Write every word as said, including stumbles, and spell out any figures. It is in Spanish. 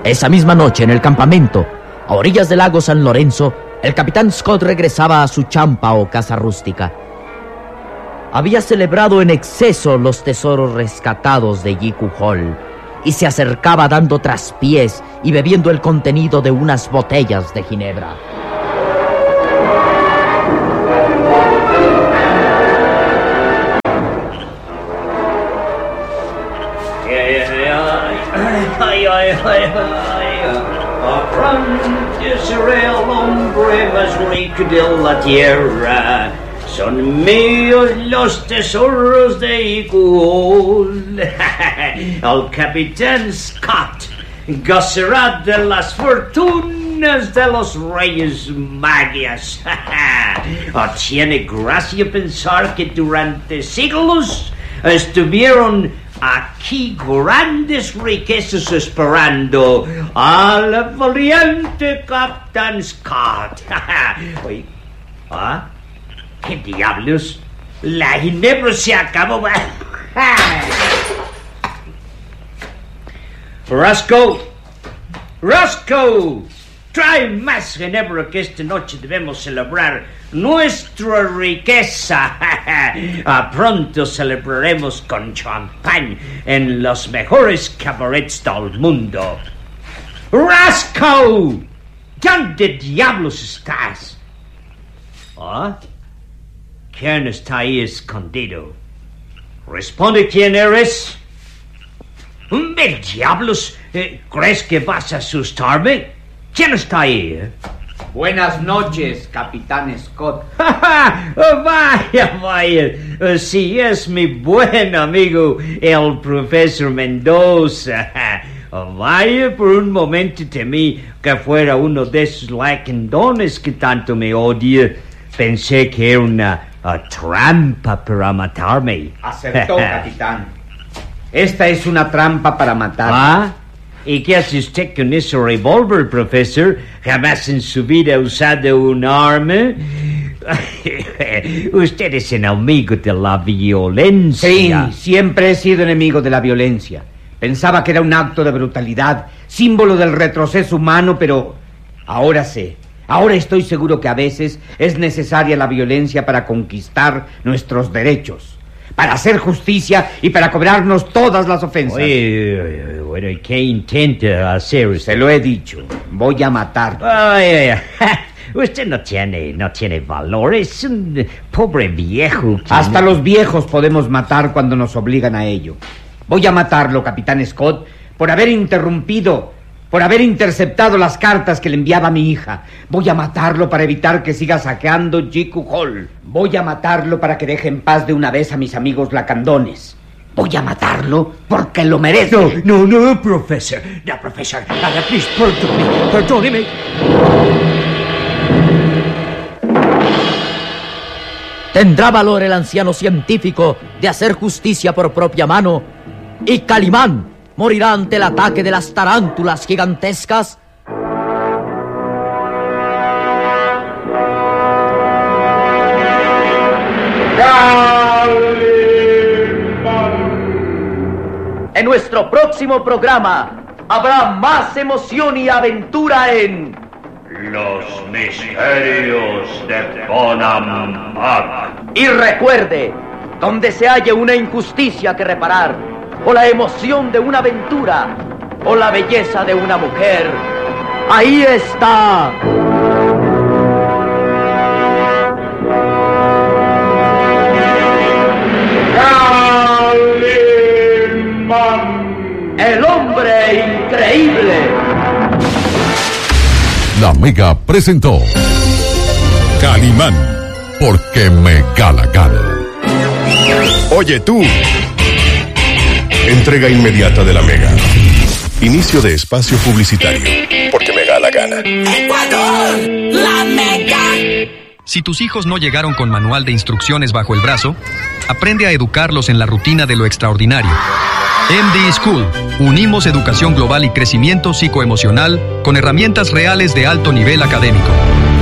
Esa misma noche, en el campamento, a orillas del lago San Lorenzo, el capitán Scott regresaba a su champa o casa rústica. Había celebrado en exceso los tesoros rescatados de Jiku Hall y se acercaba dando traspiés y bebiendo el contenido de unas botellas de ginebra. Ay, ay, ay, ay, aprendiz el hombre más rico de la tierra. Son míos los tesoros de Igual. El capitán Scott gozará de las fortunas de los reyes magias. Tiene gracia pensar que durante siglos estuvieron aquí grandes riquezas esperando al valiente Capitán Scott. Oye, ¿ah? ¿Qué diablos? La ginebra se acabó. Roscoe, Roscoe, trae más ginebra, que esta noche debemos celebrar nuestra riqueza. Pronto celebraremos con champán en los mejores cabarets del mundo. Roscoe, ¿dónde diablos estás? ¿Ah? ¿Quién está ahí escondido? Responde, ¿quién eres? ¿Qué diablos? ¿Crees que vas a asustarme? ¿Quién está ahí? Eh? Buenas noches, Capitán Scott. Vaya, vaya. Sí, es mi buen amigo, el profesor Mendoza. Vaya, por un momento temí que fuera uno de esos lacandones que tanto me odia. Pensé que era una uh, trampa para matarme. Acertó, capitán. Esta es una trampa para matar. ¿Ah? ¿Y qué hace usted con ese revólver, profesor? ¿Jamás en su vida ha usado un arma? Usted es enemigo de la violencia. Sí, siempre he sido enemigo de la violencia. Pensaba que era un acto de brutalidad, símbolo del retroceso humano, pero ahora sé. Ahora estoy seguro que a veces es necesaria la violencia para conquistar nuestros derechos, para hacer justicia y para cobrarnos todas las ofensas. Oye, bueno, ¿y qué intenta hacer usted? Se lo he dicho, voy a matar. Ay, ay, ay. Usted no tiene, no tiene valor, es un pobre viejo. Hasta no... los viejos podemos matar cuando nos obligan a ello. Voy a matarlo, Capitán Scott, por haber interrumpido... por haber interceptado las cartas que le enviaba mi hija. Voy a matarlo para evitar que siga saqueando Jiku Hall. Voy a matarlo para que deje en paz de una vez a mis amigos lacandones. Voy a matarlo porque lo merece. No, no, no, profesor. No, profesor. Please, perdóneme, perdóneme. ¿Tendrá valor el anciano científico de hacer justicia por propia mano? ¿Y Calimán morirá ante el ataque de las tarántulas gigantescas? En nuestro próximo programa habrá más emoción y aventura en Los misterios de Bonham Park. Y recuerde, donde se halle una injusticia que reparar, o la emoción de una aventura, o la belleza de una mujer, ahí está Calimán, el hombre increíble. La Mega presentó Calimán, porque me gana gana. Oye tú. Entrega inmediata de la Mega. Inicio de espacio publicitario. Porque me da la gana. ¡Ecuador! ¡La Mega! Si tus hijos no llegaron con manual de instrucciones bajo el brazo, aprende a educarlos en la rutina de lo extraordinario. M D School. Unimos educación global y crecimiento psicoemocional con herramientas reales de alto nivel académico.